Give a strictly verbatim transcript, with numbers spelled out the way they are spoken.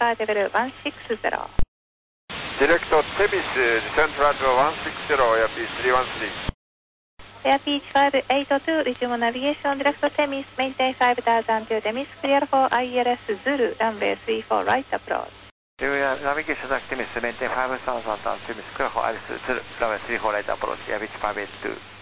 Flight Level one six zero. Direct Temis, Descent Flight Level one six zero, Air Peace three one three. Air Peace five eight two, resume navigation direct Temis, maintain five thousand two Temis, clear for I L S Zulu, runway three four right approach. Navigation direct Temis, maintain five thousand two Temis, clear for I L S Zulu, runway three four right approach, Air Peace five eight two.